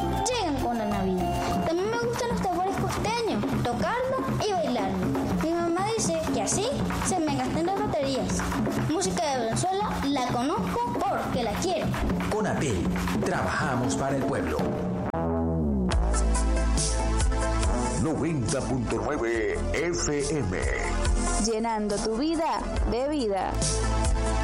llegan con la Navidad. También me gustan los tambores costeños, tocarlo y bailarlo. Mi mamá dice que así se me gastan las baterías. Música de Venezuela la conozco porque la quiero. Conatel, trabajamos para el pueblo. 90.9 FM. Llenando tu vida de vida.